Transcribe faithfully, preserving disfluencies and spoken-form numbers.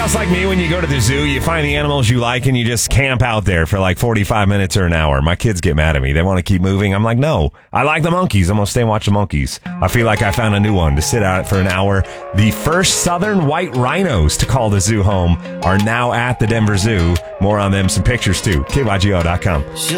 else like me when you go to the zoo, you find the animals you like and you just camp out there for like forty-five minutes or an hour? My kids get mad at me. They want to keep moving. I'm like, no, I like the monkeys. I'm going to stay and watch the monkeys. I feel like I found a new one to sit out for an hour. The first southern white rhinos to call the zoo home are now at the Denver Zoo. More on them, some pictures too. K Y G O dot com.